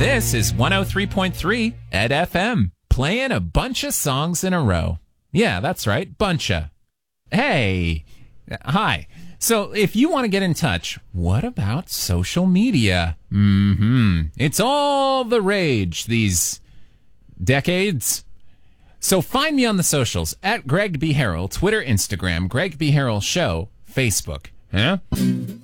This is 103.3 at FM, playing a bunch of songs in a row. Yeah, that's right, buncha. Hey, hi. So if you want to get in touch, what about social media? It's all the rage these decades. So find me on the socials at Greg B. Harrell, Twitter, Instagram, Greg B. Harrell Show, Facebook. Huh?